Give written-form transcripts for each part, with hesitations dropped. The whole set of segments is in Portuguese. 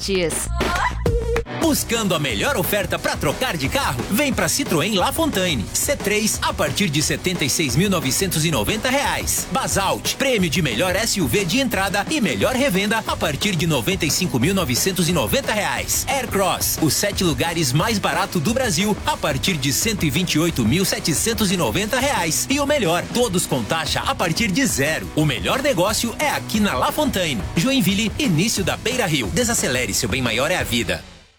grátis. Buscando a melhor oferta para trocar de carro? Vem para Citroën La Fontaine. C3 a partir de R$ 76.990. Basalt, prêmio de melhor SUV de entrada e melhor revenda a partir de R$ 95.990. Aircross, os 7 lugares mais barato do Brasil a partir de R$ 128.790. E o melhor, todos com taxa a partir de zero. O melhor negócio é aqui na La Fontaine. Joinville, início da Beira Rio. Desacelere, seu bem maior é a vida.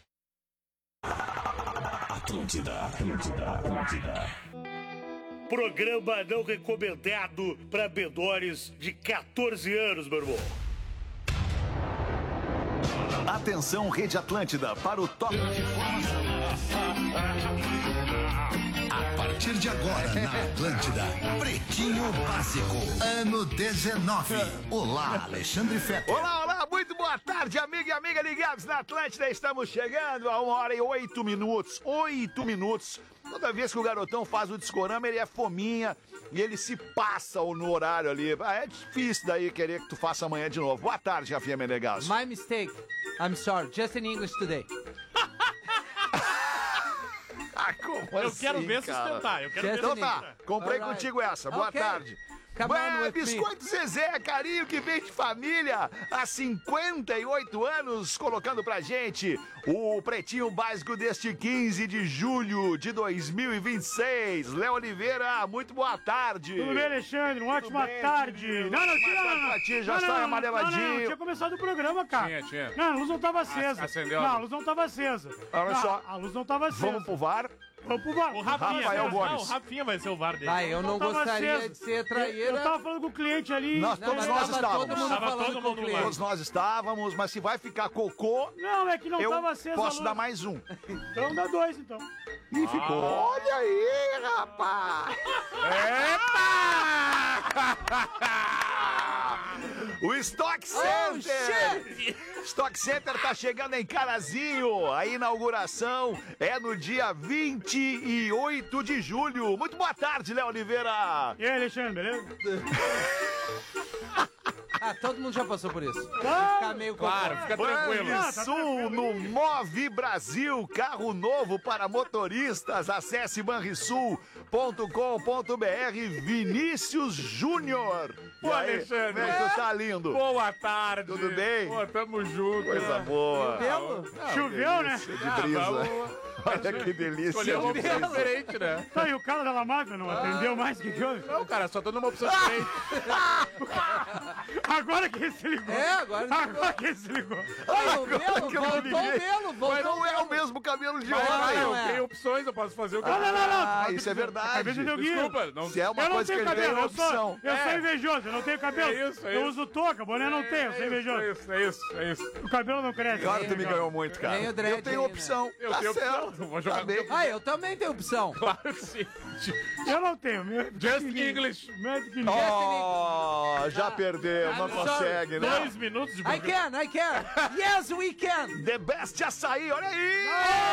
Atlântida. Programa não recomendado para menores de 14 anos, meu irmão. Atenção, Rede Atlântida, para o top de informação. A partir de agora, na Atlântida, Pretinho Básico, ano 19. Olá, Alexandre Fetter. Olá, muito boa tarde, amigo e amiga ligados na Atlântida. Estamos chegando a 1h08. 8 minutos. Toda vez que o garotão faz o discorama, ele é fominha e ele se passa no horário ali. É difícil daí querer que tu faça amanhã de novo. Boa tarde, Rafinha Menegas. My mistake. I'm sorry. Just in English today. Como eu assim, quero ver cara? sustentar. Então tá, comprei contigo essa. Boa tarde. Biscoito Zezé, carinho que vem de família há 58 anos, colocando pra gente o Pretinho Básico deste 15 de julho de 2026. Léo Oliveira, muito boa tarde. Tudo bem, Alexandre? Uma ótima tarde. Não, já está amareladinho. Não, tinha começado o programa, cara. Tinha. Não, a luz não estava acesa. Acendeu. Não, a luz não estava acesa. Olha só. A luz não estava acesa. Vamos pro VAR? Vamos pro VAR. O Rafael Gomes. Não, o Rafinha vai ser o VAR dele. Eu não gostaria acesa. de ser traíra. Eu tava falando com o cliente ali. Todos nós estávamos. Todo mundo Tava falando todo com o mundo cliente. Todos nós estávamos, mas se vai ficar cocô, Não, é que não eu tava acesa a posso luz. dar mais um. Então dá 2, então. E ficou. Olha aí, rapaz! O Stock Center! Stock Center tá chegando em Carazinho. A inauguração é no dia 28 de julho. Muito boa tarde, Léo Oliveira. E aí, Alexandre, beleza? Todo mundo já passou por isso. Claro. Fica meio Claro, fica tranquilo. Banrisul no Move Brasil, carro novo para motoristas. Acesse banrisul.com.br. Vinícius Júnior. Pô, Alexandre. Como é que tu tá lindo? Boa tarde. Tudo bem? Pô, tamo junto. Coisa boa. Choveu, né? De brisa. Olha que delícia. Escolheu uma de opção brisa. diferente, né? Tá, e o cara da Lamávia não atendeu mais? Que houve? Não, cara, só tô numa opção diferente. Agora que ele se ligou. Agora que ele se ligou. O Melo, que eu não liguei. Mas não é o mesmo cabelo de Mas, ontem. eu tenho opções, eu posso fazer o que eu Não. Ah, isso é verdade. Cabeça de alguém. Desculpa, não. Se é uma Eu não coisa que tenho ele tem, é cabelo, opção. eu sou invejoso, eu não tenho cabelo. É isso. Eu uso touca, boné não tenho, eu sou invejoso. É isso. O cabelo não cresce. Claro que tu me ganhou muito, cara. Nem o dread Eu tenho aí, né? opção. Eu Tá tenho opção. certo. Vou jogar Tá bem. Eu também tenho opção. Claro que sim. Eu não tenho. Just English. Oh, já perdeu, não consegue, né? 2 minutos de I programa. can. Yes, we can. The Best Açaí, olha aí!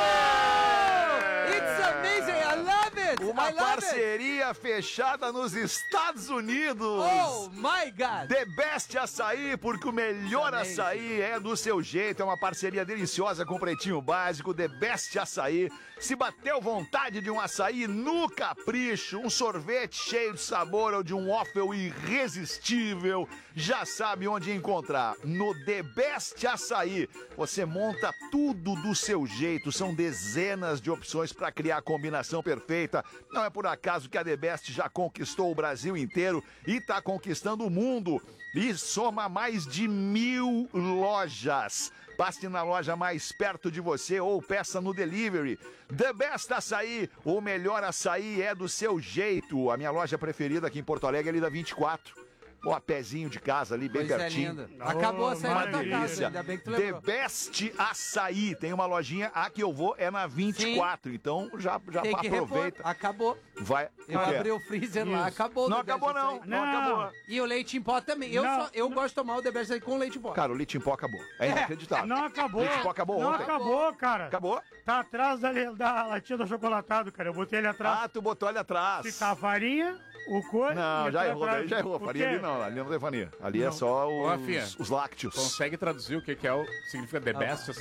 It's amazing. I love it. Uma I love it. parceria fechada nos Estados Unidos. Oh, my God. The Best Açaí, porque o melhor açaí é do seu jeito. É uma parceria deliciosa com o Pretinho Básico. The Best Açaí. Se bateu vontade de um açaí no capricho, um sorvete cheio de sabor ou de um waffle irresistível, já sabe onde encontrar. No The Best Açaí, você monta tudo do seu jeito. São dezenas de opções para criar a combinação perfeita. Não é por acaso que a The Best já conquistou o Brasil inteiro e está conquistando o mundo. E soma mais de 1000 lojas. Passe na loja mais perto de você ou peça no delivery. The Best Açaí, o melhor açaí é do seu jeito. A minha loja preferida aqui em Porto Alegre é ali da 24. Ó, pezinho de casa ali, bem Coisa pertinho. linda. Acabou a sair Uma da tua casa, delícia. ainda bem que tu The lembrou. Best Açaí. Tem uma lojinha, a que eu vou é na 24. Então já Tem que aproveita. repor. Acabou. Vai. Eu O quê? abri o freezer lá, acabou. Não o The Best acabou, não. Açaí. Não acabou. E o leite em pó também. Eu gosto de tomar o The Best Açaí com leite em pó. Cara, o leite em pó acabou. É inacreditável. Não acabou. Leite em pó acabou Não ontem. acabou, cara. Acabou? Tá atrás da latinha do achocolatado, cara. Eu botei ele atrás. Ah, tu botou ali atrás. Fica a farinha, o coisa. Não, e já aqui errou, atrás. daí já errou. O Farinha quê? ali não, ali não tem farinha. Ali é só Ô, Rafinha, os lácteos. Consegue traduzir o que é o significa The Best